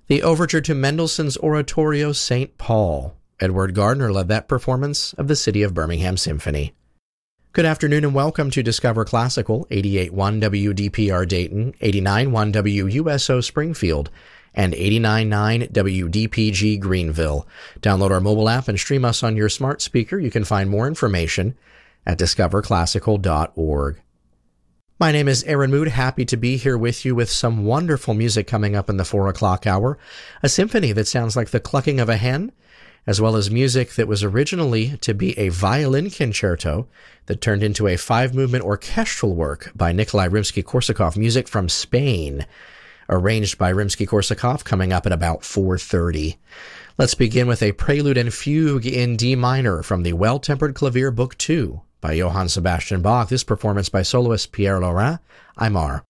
The overture to Mendelssohn's Oratorio St. Paul. Edward Gardner led that performance of the City of Birmingham Symphony. Good afternoon and welcome to Discover Classical, 88.1 WDPR Dayton, 89.1 WUSO Springfield, and 89.9 WDPG Greenville. Download our mobile app and stream us on your smart speaker. You can find more information at discoverclassical.org. My name is Aaron Mood, happy to be here with you with some wonderful music coming up in the 4 o'clock hour. A symphony that sounds like the clucking of a hen, as well as music that was originally to be a violin concerto that turned into a 5-movement orchestral work by Nikolai Rimsky-Korsakov, music from Spain, arranged by Rimsky-Korsakov, coming up at about 4:30. Let's begin with a prelude and fugue in D minor from the Well-Tempered Clavier Book 2 by Johann Sebastian Bach, this performance by soloist Pierre Laurin, Aymar.